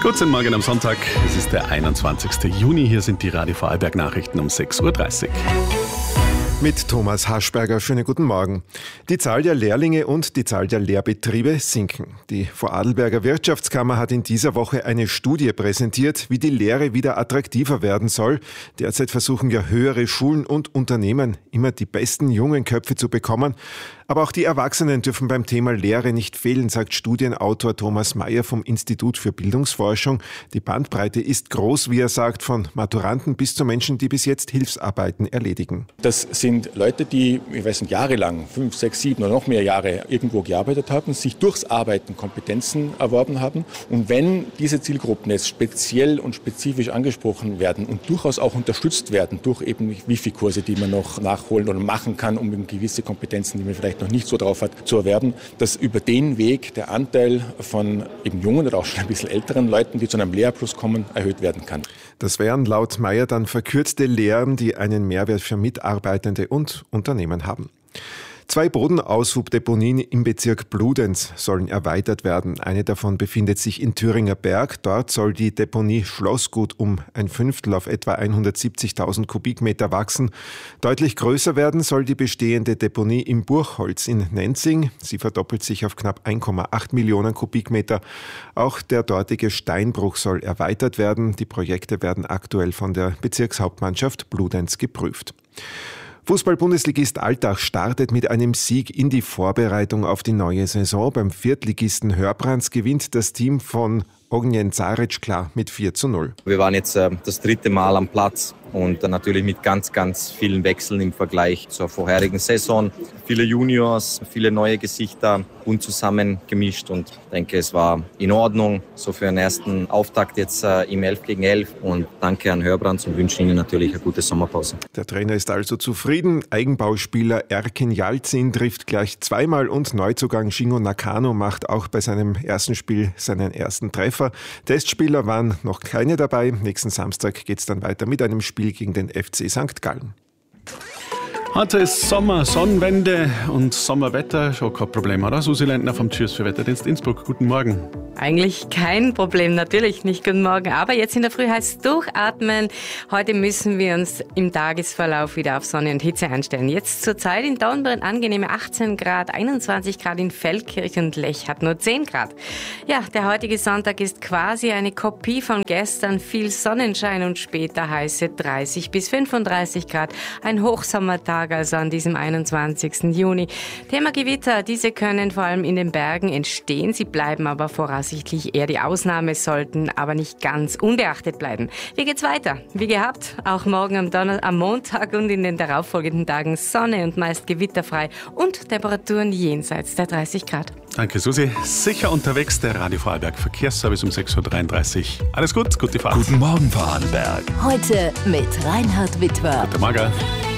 Guten Morgen am Sonntag, es ist der 21. Juni, hier sind die Radio Vorarlberg Nachrichten um 6.30 Uhr. Mit Thomas Haschberger, schönen guten Morgen. Die Zahl der Lehrlinge und die Zahl der Lehrbetriebe sinken. Die Vorarlberger Wirtschaftskammer hat in dieser Woche eine Studie präsentiert, wie die Lehre wieder attraktiver werden soll. Derzeit versuchen ja höhere Schulen und Unternehmen immer die besten jungen Köpfe zu bekommen. Aber auch die Erwachsenen dürfen beim Thema Lehre nicht fehlen, sagt Studienautor Thomas Mayer vom Institut für Bildungsforschung. Die Bandbreite ist groß, wie er sagt, von Maturanten bis zu Menschen, die bis jetzt Hilfsarbeiten erledigen. Das sind Leute, die, ich weiß nicht, jahrelang, 5, 6, 7 oder noch mehr Jahre irgendwo gearbeitet haben, sich durchs Arbeiten Kompetenzen erworben haben. Und wenn diese Zielgruppen jetzt speziell und spezifisch angesprochen werden und durchaus auch unterstützt werden durch eben Wifi-Kurse, die man noch nachholen oder machen kann, um eben gewisse Kompetenzen, die man vielleicht noch nicht so drauf hat, zu erwerben, dass über den Weg der Anteil von eben jungen oder auch schon ein bisschen älteren Leuten, die zu einem Lehrabschluss kommen, erhöht werden kann. Das wären laut Mayer dann verkürzte Lehren, die einen Mehrwert für Mitarbeitende und Unternehmen haben. 2 Bodenaushubdeponien im Bezirk Bludenz sollen erweitert werden. Eine davon befindet sich in Thüringer Berg. Dort soll die Deponie Schlossgut um ein Fünftel auf etwa 170.000 Kubikmeter wachsen. Deutlich größer werden soll die bestehende Deponie im Burgholz in Nenzing. Sie verdoppelt sich auf knapp 1,8 Millionen Kubikmeter. Auch der dortige Steinbruch soll erweitert werden. Die Projekte werden aktuell von der Bezirkshauptmannschaft Bludenz geprüft. Fußball-Bundesligist Altach startet mit einem Sieg in die Vorbereitung auf die neue Saison. Beim Viertligisten Hörbrands gewinnt das Team von Ognjen Zaric klar mit 4:0. Wir waren jetzt das 3. Mal am Platz und dann natürlich mit ganz, ganz vielen Wechseln im Vergleich zur vorherigen Saison. Viele Juniors, viele neue Gesichter, bunt zusammengemischt und ich denke, es war in Ordnung, so für einen ersten Auftakt jetzt im 11 gegen 11 und danke an Hörbrands und wünsche Ihnen natürlich eine gute Sommerpause. Der Trainer ist also zufrieden. Eigenbauspieler Erkin Yalcin trifft gleich zweimal und Neuzugang Shingo Nakano macht auch bei seinem ersten Spiel seinen ersten Treffer. Testspieler waren noch keine dabei. Nächsten Samstag geht es dann weiter mit einem Spiel gegen den FC St. Gallen. Heute ist Sommer, Sonnenwende und Sommerwetter. Schon kein Problem, oder? Susi Lendner vom Tschüss für Wetterdienst Innsbruck. Guten Morgen. Eigentlich kein Problem, natürlich nicht. Guten Morgen. Aber jetzt in der Früh heißt es durchatmen. Heute müssen wir uns im Tagesverlauf wieder auf Sonne und Hitze einstellen. Jetzt zur Zeit in Dornbirn angenehme 18 Grad, 21 Grad in Feldkirch und Lech hat nur 10 Grad. Ja, der heutige Sonntag ist quasi eine Kopie von gestern. Viel Sonnenschein und später heiße 30 bis 35 Grad. Ein Hochsommertag also an diesem 21. Juni. Thema Gewitter, diese können vor allem in den Bergen entstehen. Sie bleiben aber voraussichtlich eher die Ausnahme, sollten aber nicht ganz unbeachtet bleiben. Wie geht's weiter? Wie gehabt, auch morgen am Montag und in den darauffolgenden Tagen Sonne und meist gewitterfrei und Temperaturen jenseits der 30 Grad. Danke, Susi. Sicher unterwegs, der Radio Vorarlberg Verkehrsservice um 6.33 Uhr. Alles gut, gute Fahrt. Guten Morgen, Vorarlberg. Heute mit Reinhard Wittwer. Guten Morgen.